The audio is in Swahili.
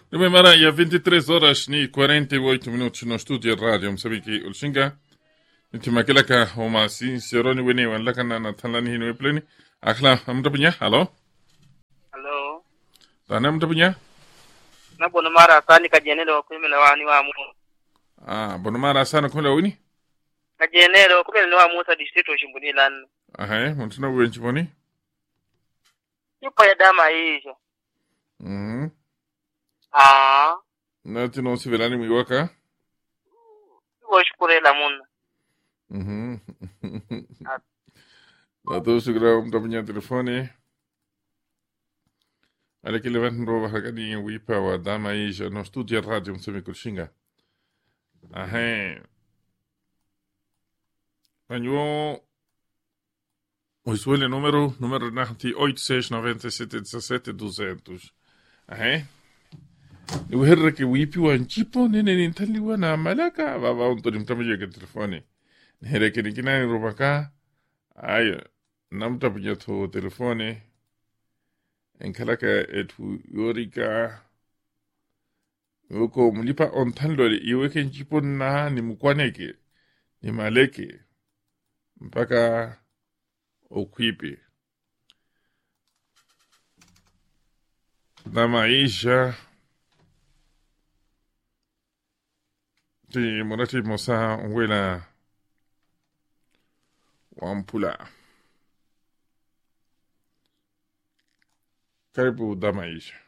Nome Mara, ya 23 horas ni 48 minutos no studio radio msabiki ulshinga. Niti makilaka omasi sironi wene wan laka na talani hinu pleni. Akla mtapunya, halo? Hello. Tana mtapunya? Na bono mara sani kajenero kumela wani wa mu. Bono mara sana kula wini? Kajenero kumela wa Musa district oshimbuni lan. Ahe, mtuna wenchi poni? Yupo ya dama hizo. Nati no sivelani mwiwaka? Yupo shukure la muna. Dato sugra mtapunya telefone. Ale que levantan roba hakani wipa wa dama hizo no studio radio msabiki ulshinga. Ahe. Anyo o número 869717 Ahe. Eu herra que wipi wan chipo nene nintali wana malaka baba untori mtamaje ke telefone. Here que nikina robaka ay namta punya to telefone en kalaka etu yorika Yoko mulipa on tanlore iweke chipo na ni mukwaneke ni maleke mpaka ukwipe na maisha ti monati mosa wela wampula karibu da maisha